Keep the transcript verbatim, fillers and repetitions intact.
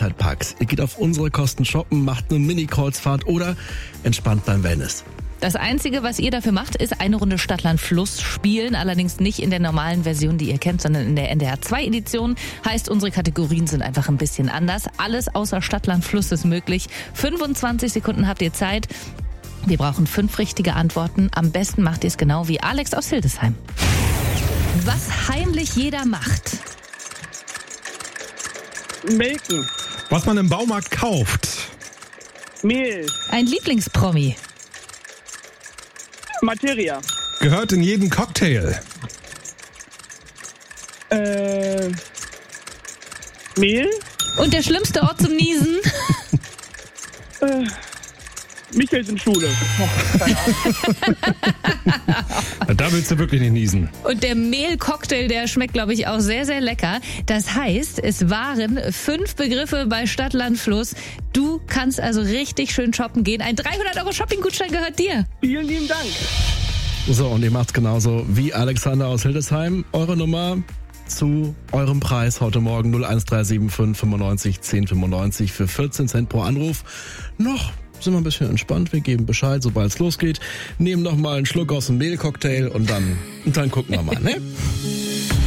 Freizeitparks. Ihr geht auf unsere Kosten shoppen, macht eine Mini-Kreuzfahrt oder entspannt beim Wellness. Das Einzige, was ihr dafür macht, ist eine Runde Stadtland Fluss spielen. Allerdings nicht in der normalen Version, die ihr kennt, sondern in der N D R zwei Edition. Heißt, unsere Kategorien sind einfach ein bisschen anders. Alles außer Stadtland Fluss ist möglich. fünfundzwanzig Sekunden habt ihr Zeit. Wir brauchen fünf richtige Antworten. Am besten macht ihr es genau wie Alex aus Hildesheim. Was heimlich jeder macht. Melken. Was man im Baumarkt kauft. Mehl. Ein Lieblingspromi. Materia. Gehört in jeden Cocktail. Äh, Mehl. Und der schlimmste Ort zum Niesen? Äh, Michelsens-Schule. Da willst du wirklich nicht niesen. Und der Mehlcocktail, der schmeckt, glaube ich, auch sehr, sehr lecker. Das heißt, es waren fünf Begriffe bei Stadtland Fluss. Du kannst also richtig schön shoppen gehen. Ein dreihundert Euro Shopping-Gutschein gehört dir. Vielen lieben Dank. So, und ihr macht's genauso wie Alexander aus Hildesheim. Eure Nummer zu eurem Preis heute Morgen null eins drei sieben fünf fünfundneunzig zehn fünfundneunzig für vierzehn Cent pro Anruf. Noch sind wir ein bisschen entspannt. Wir geben Bescheid, sobald es losgeht. Nehmen noch mal einen Schluck aus dem Mehlcocktail und dann, und dann gucken wir mal, ne?